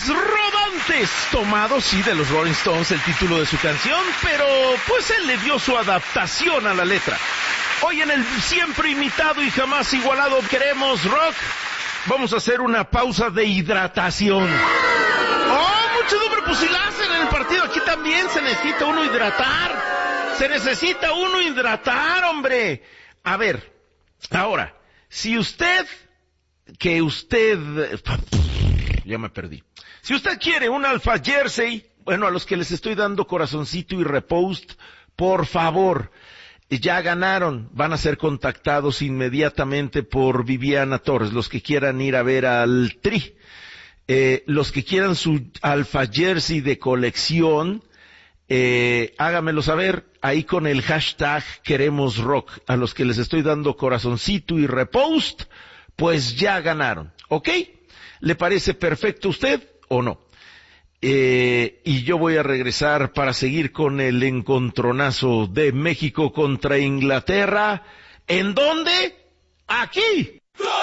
rodantes, tomado sí de los Rolling Stones el título de su canción, pero pues él le dio su adaptación a la letra. Hoy en el siempre imitado y jamás igualado Queremos Rock, vamos a hacer una pausa de hidratación. ¡Oh, muchedumbre! Pues si la hacen en el partido, aquí también se necesita uno hidratar. Se necesita uno hidratar, hombre. A ver, ahora, si usted... ya me perdí. Si usted quiere un Alpha Jersey, bueno, a los que les estoy dando corazoncito y repost, por favor, ya ganaron, van a ser contactados inmediatamente por Viviana Torres, los que quieran ir a ver al Tri. Los que quieran su Alpha Jersey de colección, háganmelo saber, ahí con el hashtag Queremos Rock, a los que les estoy dando corazoncito y repost, pues ya ganaron, ¿ok? ¿Le parece perfecto a usted o no? Y yo voy a regresar para seguir con el encontronazo de México contra Inglaterra. ¿En dónde? ¡Aquí!